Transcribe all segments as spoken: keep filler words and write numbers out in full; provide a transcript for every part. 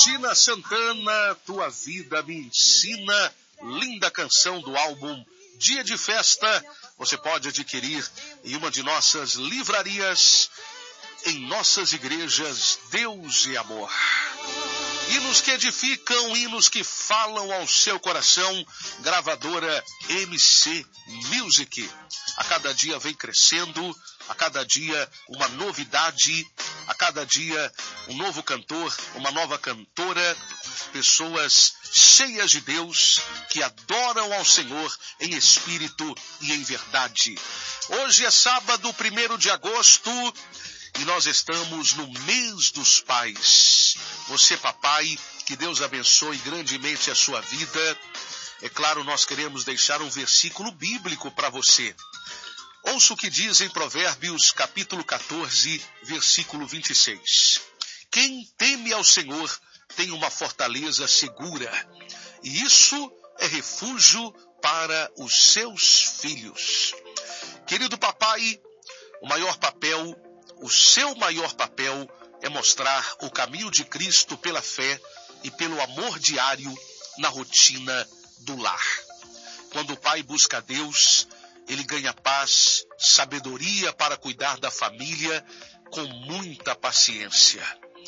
Tina Santana, Tua Vida Me Ensina, linda canção do álbum Dia de Festa. Você pode adquirir em uma de nossas livrarias, em nossas igrejas. Deus e amor. Hinos que edificam, hinos que falam ao seu coração. Gravadora M C Music. A cada dia vem crescendo, a cada dia uma novidade, a cada dia um novo cantor, uma nova cantora, pessoas cheias de Deus que adoram ao Senhor em espírito e em verdade. Hoje é sábado, primeiro de agosto, e nós estamos no mês dos pais. Você, papai, que Deus abençoe grandemente a sua vida. É claro, nós queremos deixar um versículo bíblico para você. Ouça o que diz em Provérbios, capítulo quatorze, versículo vinte e seis. Quem teme ao Senhor tem uma fortaleza segura, e isso é refúgio para os seus filhos. Querido papai, o maior papel, o seu maior papel é mostrar o caminho de Cristo pela fé e pelo amor diário na rotina do lar. Quando o pai busca a Deus, ele ganha paz, sabedoria para cuidar da família com muita paciência.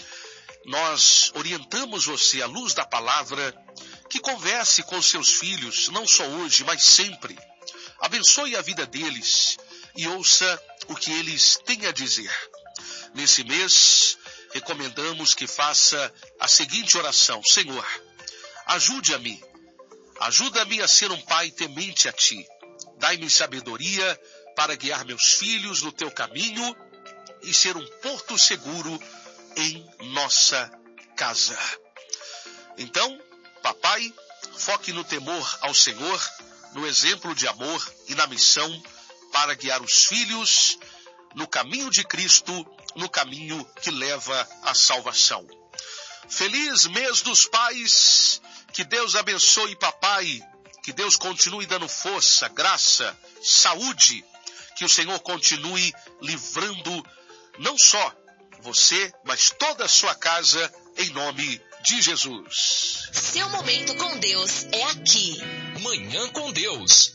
Nós orientamos você à luz da palavra que converse com seus filhos, não só hoje, mas sempre. Abençoe a vida deles e ouça o que eles têm a dizer. Nesse mês, recomendamos que faça a seguinte oração: Senhor, ajude-me, ajuda-me a ser um pai temente a Ti. Dai-me sabedoria para guiar meus filhos no Teu caminho e ser um porto seguro em nossa casa. Então, papai, foque no temor ao Senhor, no exemplo de amor e na missão para guiar os filhos no caminho de Cristo, no caminho que leva à salvação. Feliz mês dos pais, que Deus abençoe papai, que Deus continue dando força, graça, saúde, que o Senhor continue livrando não só você, mas toda a sua casa, em nome de Jesus. Seu momento com Deus é aqui. Manhã com Deus.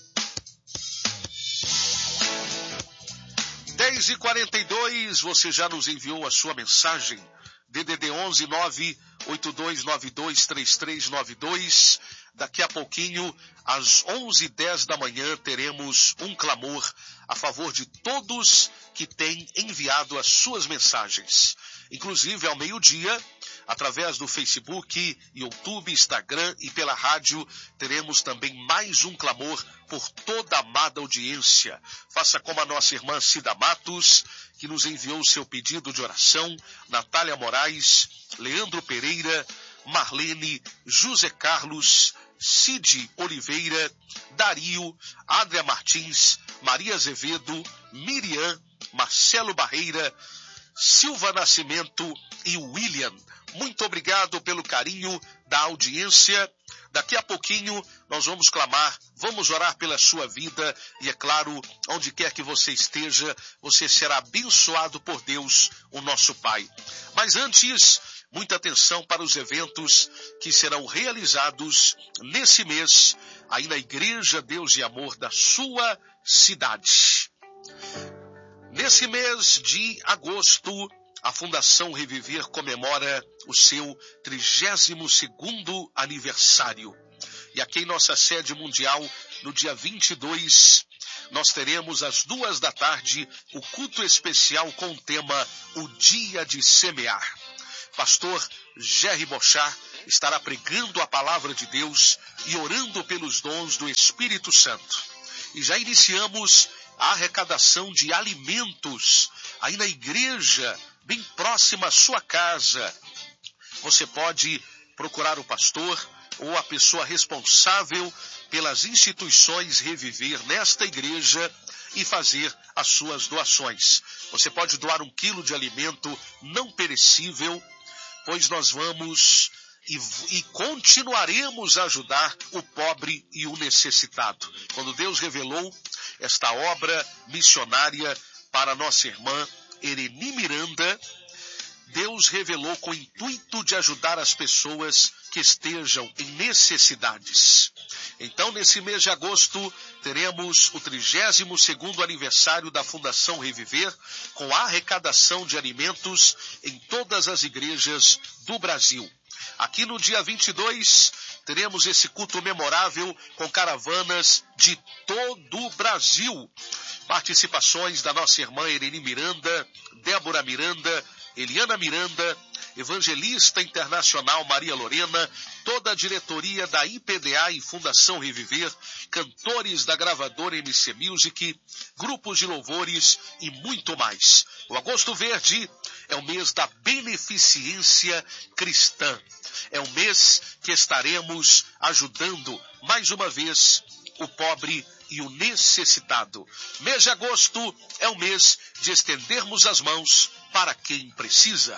dez e quarenta e dois, você já nos enviou a sua mensagem. D D D onze nove oito dois nove dois três três nove dois. Daqui a pouquinho, às onze e dez da manhã, teremos um clamor a favor de todos que têm enviado as suas mensagens. Inclusive, ao meio-dia, através do Facebook, YouTube, Instagram e pela rádio, teremos também mais um clamor por toda a amada audiência. Faça como a nossa irmã Cida Matos, que nos enviou o seu pedido de oração, Natália Moraes, Leandro Pereira, Marlene, José Carlos, Cid Oliveira, Dario, Adria Martins, Maria Azevedo, Miriam, Marcelo Barreira, Silva Nascimento e William. Muito obrigado pelo carinho da audiência. Daqui a pouquinho nós vamos clamar, vamos orar pela sua vida e, é claro, onde quer que você esteja, você será abençoado por Deus, o nosso Pai. Mas antes, muita atenção para os eventos que serão realizados nesse mês, aí na Igreja Deus e Amor da sua cidade. Nesse mês de agosto, a Fundação Reviver comemora o seu trigésimo segundo aniversário. E aqui em nossa sede mundial, no dia vinte e dois, nós teremos às duas da tarde o culto especial com o tema O Dia de Semear. Pastor Jerry Bochar estará pregando a palavra de Deus e orando pelos dons do Espírito Santo. E já iniciamos a arrecadação de alimentos aí na igreja, bem próxima à sua casa. Você pode procurar o pastor ou a pessoa responsável pelas instituições Reviver nesta igreja e fazer as suas doações. Você pode doar um quilo de alimento não perecível, pois nós vamos e, e continuaremos a ajudar o pobre e o necessitado. Quando Deus revelou esta obra missionária para nossa irmã Ereni Miranda, Deus revelou com o intuito de ajudar as pessoas que estejam em necessidades. Então, nesse mês de agosto, teremos o trigésimo segundo aniversário da Fundação Reviver, com a arrecadação de alimentos em todas as igrejas do Brasil. Aqui no dia vinte e dois, teremos esse culto memorável com caravanas de todo o Brasil. Participações da nossa irmã Irene Miranda, Débora Miranda, Eliana Miranda, Evangelista Internacional Maria Lorena, toda a diretoria da I P D A e Fundação Reviver, cantores da gravadora M C Music, grupos de louvores e muito mais. O Agosto Verde é o mês da beneficência cristã. É o mês que estaremos ajudando, mais uma vez, o pobre e o necessitado. Mês de agosto é o mês de estendermos as mãos para quem precisa.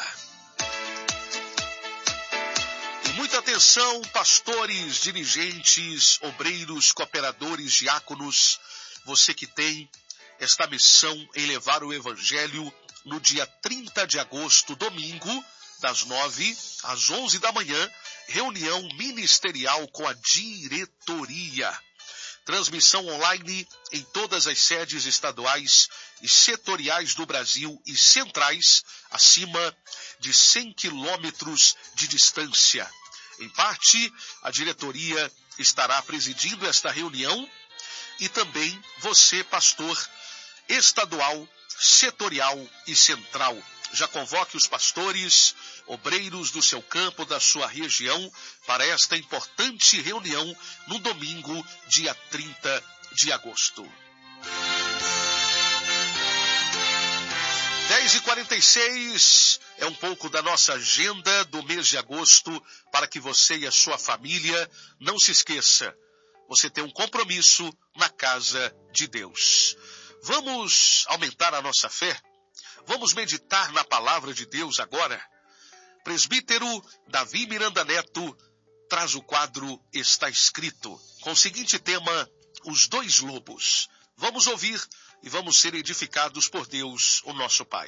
E muita atenção, pastores, dirigentes, obreiros, cooperadores, diáconos, você que tem esta missão em levar o evangelho no dia trinta de agosto, domingo, das nove às onze da manhã, reunião ministerial com a diretoria. Transmissão online em todas as sedes estaduais e setoriais do Brasil e centrais, acima de cem quilômetros de distância. Em parte, a diretoria estará presidindo esta reunião e também você, pastor estadual, setorial e central. Já convoque os pastores, obreiros do seu campo, da sua região, para esta importante reunião no domingo, dia trinta de agosto. dez e quarenta e seis é um pouco da nossa agenda do mês de agosto, para que você e a sua família não se esqueça. Você tem um compromisso na casa de Deus. Vamos aumentar a nossa fé? Vamos meditar na palavra de Deus agora? Presbítero Davi Miranda Neto traz o quadro Está Escrito, com o seguinte tema, Os Dois Lobos. Vamos ouvir e vamos ser edificados por Deus, o nosso Pai.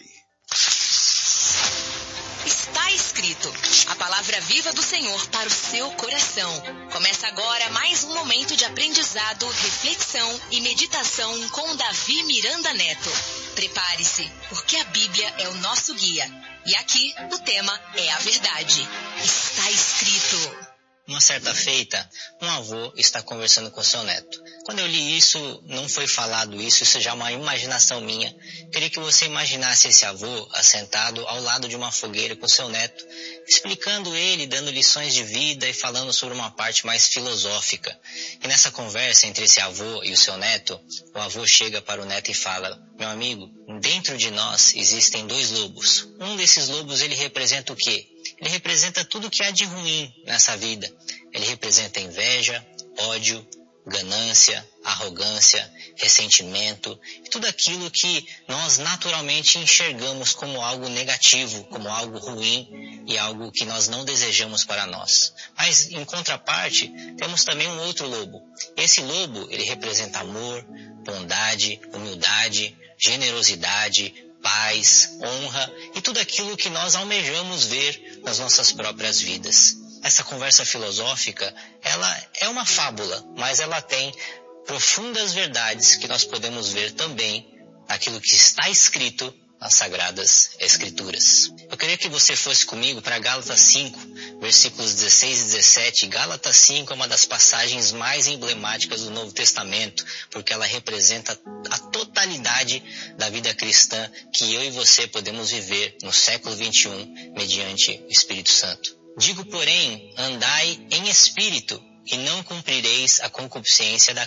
Está escrito, a palavra viva do Senhor para o seu coração. Começa agora mais um momento de aprendizado, reflexão e meditação com Davi Miranda Neto. Prepare-se, porque a Bíblia é o nosso guia. E aqui o tema é a verdade. Está escrito. Uma certa feita, um avô está conversando com seu neto. Quando eu li isso, não foi falado isso, isso já é uma imaginação minha. Queria que você imaginasse esse avô assentado ao lado de uma fogueira com seu neto, explicando ele, dando lições de vida e falando sobre uma parte mais filosófica. E nessa conversa entre esse avô e o seu neto, o avô chega para o neto e fala, meu amigo, dentro de nós existem dois lobos. Um desses lobos, ele representa o quê? Ele representa tudo que há de ruim nessa vida. Ele representa inveja, ódio, ganância, arrogância, ressentimento, e tudo aquilo que nós naturalmente enxergamos como algo negativo, como algo ruim e algo que nós não desejamos para nós. Mas, em contraparte, temos também um outro lobo. Esse lobo, ele representa amor, bondade, humildade, generosidade, paz, honra e tudo aquilo que nós almejamos ver nas nossas próprias vidas. Essa conversa filosófica, ela é uma fábula, mas ela tem profundas verdades que nós podemos ver também naquilo que está escrito nas Sagradas Escrituras. Eu queria que você fosse comigo para Gálatas cinco, versículos dezesseis e dezessete. Gálatas cinco é uma das passagens mais emblemáticas do Novo Testamento, porque ela representa a totalidade da vida cristã que eu e você podemos viver no século vinte e um, mediante o Espírito Santo. Digo, porém, andai em espírito, e não cumprireis a concupiscência da